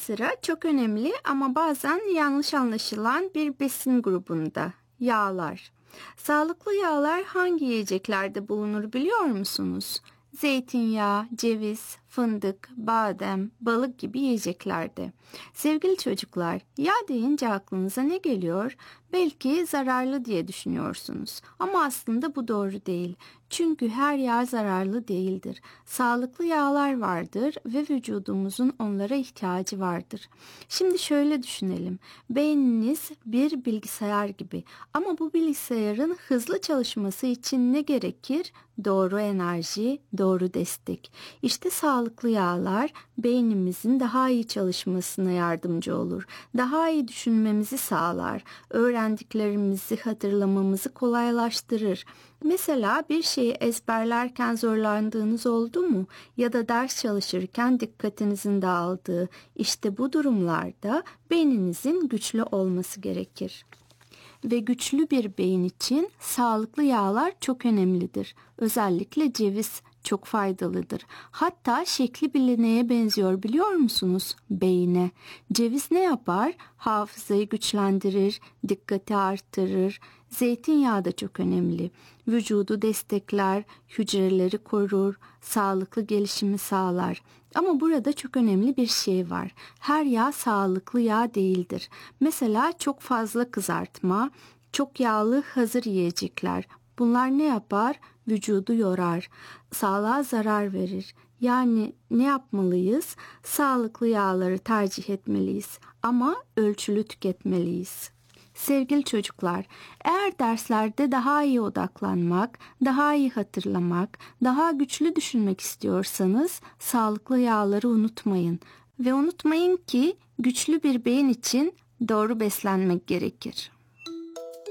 sıra çok önemli ama bazen yanlış anlaşılan bir besin grubunda, yağlar. Sağlıklı yağlar hangi yiyeceklerde bulunur biliyor musunuz? Zeytinyağı, ceviz, fındık, badem, balık gibi yiyeceklerde. Sevgili çocuklar, yağ deyince aklınıza ne geliyor? Belki zararlı diye düşünüyorsunuz. Ama aslında bu doğru değil. Çünkü her yağ zararlı değildir. Sağlıklı yağlar vardır ve vücudumuzun onlara ihtiyacı vardır. Şimdi şöyle düşünelim. Beyniniz bir bilgisayar gibi. Ama bu bilgisayarın hızlı çalışması için ne gerekir? Doğru enerji, doğru destek. İşte sağlıklı yağlar beynimizin daha iyi çalışmasına yardımcı olur. Daha iyi düşünmemizi sağlar. Öğrendiklerimizi hatırlamamızı kolaylaştırır. Mesela bir şeyi ezberlerken zorlandığınız oldu mu? Ya da ders çalışırken dikkatinizin dağıldığı. İşte bu durumlarda beyninizin güçlü olması gerekir. Ve güçlü bir beyin için sağlıklı yağlar çok önemlidir. Özellikle ceviz çok faydalıdır. Hatta şekli bile neye benziyor biliyor musunuz? Beyine. Ceviz ne yapar? Hafızayı güçlendirir, dikkati artırır. Zeytinyağı da çok önemli. Vücudu destekler, hücreleri korur, sağlıklı gelişimi sağlar. Ama burada çok önemli bir şey var. Her yağ sağlıklı yağ değildir. Mesela çok fazla kızartma, çok yağlı hazır yiyecekler. Bunlar ne yapar? Vücudu yorar, sağlığa zarar verir. Yani ne yapmalıyız? Sağlıklı yağları tercih etmeliyiz ama ölçülü tüketmeliyiz. Sevgili çocuklar, eğer derslerde daha iyi odaklanmak, daha iyi hatırlamak, daha güçlü düşünmek istiyorsanız sağlıklı yağları unutmayın. Ve unutmayın ki güçlü bir beyin için doğru beslenmek gerekir.